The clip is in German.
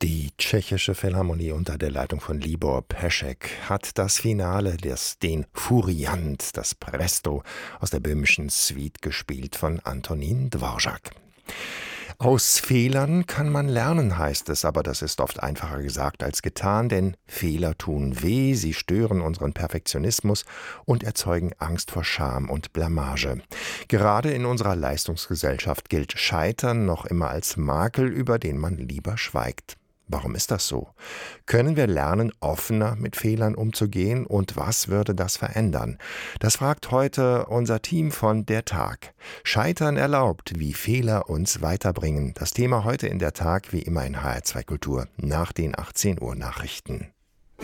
Die Tschechische Philharmonie unter der Leitung von Libor Peschek hat das Finale, den Furiant, das Presto aus der böhmischen Suite gespielt von Antonín Dvořák. Aus Fehlern kann man lernen, heißt es, aber das ist oft einfacher gesagt als getan, denn Fehler tun weh, sie stören unseren Perfektionismus und erzeugen Angst vor Scham und Blamage. Gerade in unserer Leistungsgesellschaft gilt Scheitern noch immer als Makel, über den man lieber schweigt. Warum ist das so? Können wir lernen, offener mit Fehlern umzugehen und was würde das verändern? Das fragt heute unser Team von Der Tag. Scheitern erlaubt, wie Fehler uns weiterbringen. Das Thema heute in Der Tag, wie immer in HR2 Kultur, nach den 18 Uhr Nachrichten.